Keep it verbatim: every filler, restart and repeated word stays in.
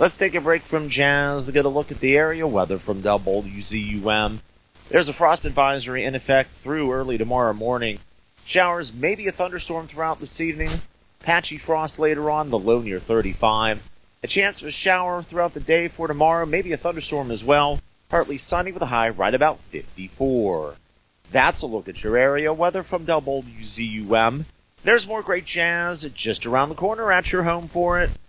Let's take a break from jazz to get a look at the area weather from W Z U M. There's a frost advisory in effect through early tomorrow morning. Showers, maybe a thunderstorm throughout this evening. Patchy frost later on, the low near thirty-five. A chance of a shower throughout the day for tomorrow, maybe a thunderstorm as well. Partly sunny with a high right about fifty-four. That's a look at your area weather from W Z U M. There's more great jazz just around the corner at your home for it.